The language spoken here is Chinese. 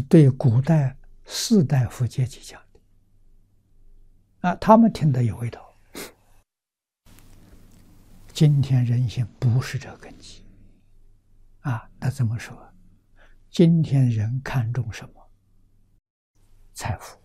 对古代士大夫阶级讲的啊，他们听得有味道。今天人性不是这根基啊，那怎么说？今天人看重什么？财富。